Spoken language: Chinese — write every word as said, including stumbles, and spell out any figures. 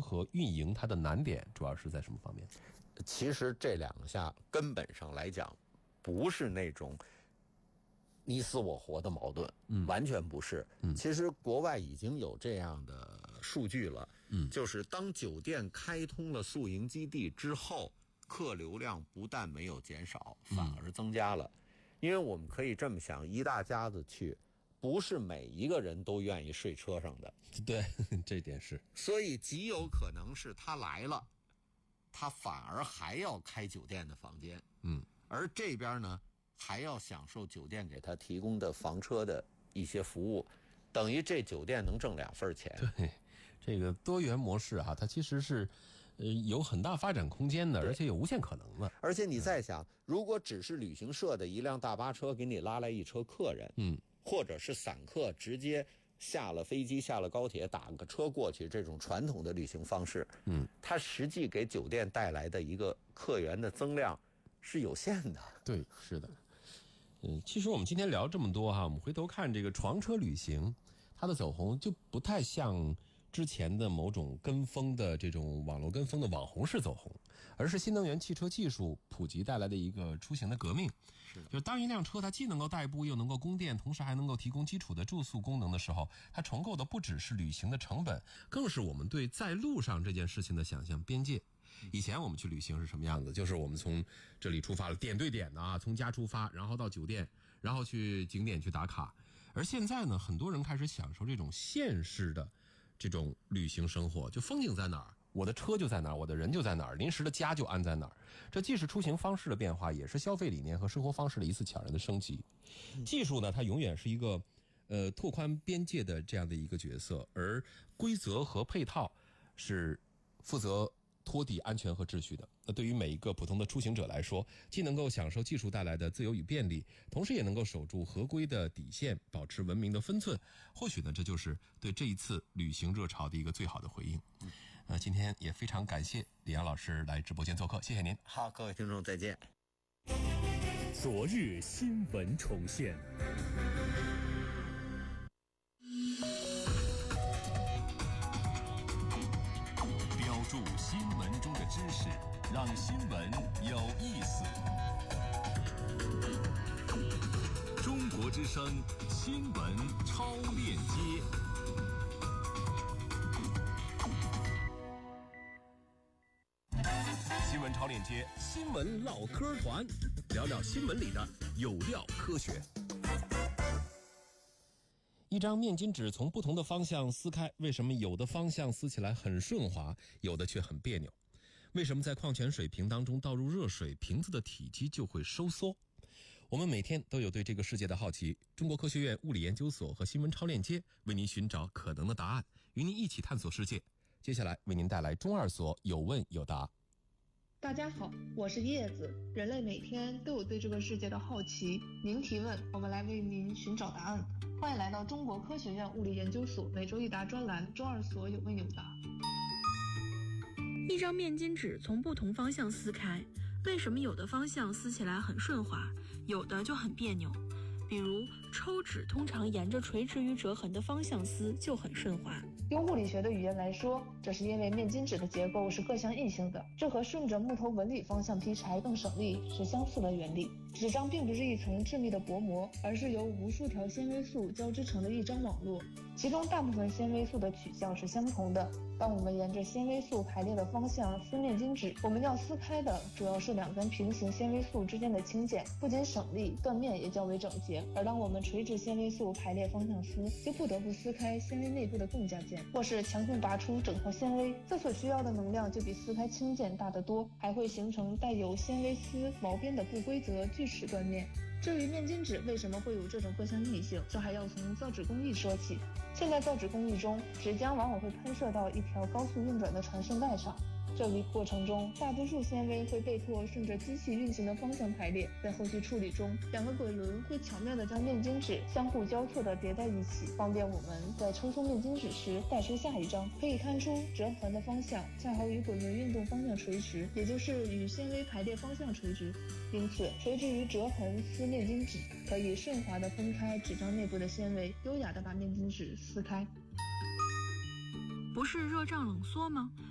和运营它的难点主要是在什么方面？ 其实这两下根本上来讲，不是那种你死我活的矛盾，嗯，完全不是。嗯，其实国外已经有这样的数据了，嗯，就是当酒店开通了宿营基地之后，客流量不但没有减少，反而增加了。嗯，因为我们可以这么想，一大家子去，不是每一个人都愿意睡车上的。 对，这点是。 所以极有可能是他来了，他反而还要开酒店的房间，嗯，而这边呢还要享受酒店给他提供的房车的一些服务，等于这酒店能挣两份钱。 对，这个多元模式哈、啊，它其实是呃有很大发展空间的，而且有无限可能的。 而且你再想，如果只是旅行社的一辆大巴车给你拉来一车客人，嗯，或者是散客直接下了飞机下了高铁打个车过去，这种传统的旅行方式，嗯，它实际给酒店带来的一个客源的增量是有限的。 对，是的。嗯，其实我们今天聊这么多哈，我们回头看这个床车旅行，它的走红就不太像之前的某种跟风的这种网络跟风的网红式走红，而是新能源汽车技术普及带来的一个出行的革命。是的，就是当一辆车它既能够代步又能够供电，同时还能够提供基础的住宿功能的时候，它重构的不只是旅行的成本，更是我们对在路上这件事情的想象边界。以前我们去旅行是什么样子？就是我们从这里出发了，点对点的啊，从家出发，然后到酒店，然后去景点去打卡。而现在呢，很多人开始享受这种现实的这种旅行生活，就风景在哪儿，我的车就在哪儿，我的人就在哪儿，临时的家就安在哪儿。这既是出行方式的变化，也是消费理念和生活方式的一次悄然的升级。技术呢，它永远是一个呃拓宽边界的这样的一个角色，而规则和配套是负责托底安全和秩序的。那对于每一个普通的出行者来说，既能够享受技术带来的自由与便利，同时也能够守住合规的底线，保持文明的分寸。或许呢，这就是对这一次旅行热潮的一个最好的回应。呃，今天也非常感谢李阳老师来直播间做客，谢谢您。 好，各位听众再见。 昨日新闻重现。 注新闻中的知识，让新闻有意思。中国之声新闻超链接。新闻超链接，新闻唠嗑团，聊聊新闻里的有料科学。 一张面巾纸从不同的方向撕开，为什么有的方向撕起来很顺滑，有的却很别扭？为什么在矿泉水瓶当中倒入热水，瓶子的体积就会收缩？我们每天都有对这个世界的好奇。中国科学院物理研究所和新闻超链接为您寻找可能的答案，与您一起探索世界。接下来为您带来中二所有问有答。 大家好，我是叶子。人类每天都有对这个世界的好奇，您提问，我们来为您寻找答案。欢迎来到中国科学院物理研究所每周一答专栏中二所有问有答。 一张面巾纸从不同方向撕开，为什么有的方向撕起来很顺滑，有的就很别扭？比如抽纸通常沿着垂直于折痕的方向撕就很顺滑。 用物理学的语言来说，这是因为面巾纸的结构是各项异性的，这和顺着木头纹理方向劈柴更省力是相似的原理。纸张并不是一层致密的薄膜，而是由无数条纤维素交织成的一张网络，其中大部分纤维素的取向是相同的。当我们沿着纤维素排列的方向撕面巾纸，我们要撕开的主要是两根平行纤维素之间的轻剪，不仅省力，断面也较为整洁。而当我们垂直纤维素排列方向撕，就不得不撕开纤维内部的更加尖，或是强行拔出整条纤维，这所需要的能量就比撕开轻剪大得多，还会形成带有纤维丝毛边的不规则锯齿断面。至于面巾纸为什么会有这种各项异性，这还要从造纸工艺说起。现在造纸工艺中，纸浆往往会喷射到一条高速运转的传送带上，这一过程中，大多数纤维会被迫顺着机器运行的方向排列。在后续处理中，两个滚轮会巧妙地将面巾纸相互交错地叠在一起，方便我们在抽出面巾纸时带出下一张。可以看出折痕的方向恰好与滚轮运动方向垂直，也就是与纤维排列方向垂直。因此，垂直于折痕撕面巾纸，可以顺滑地分开纸张内部的纤维，优雅地把面巾纸撕开。 不是热胀冷缩吗？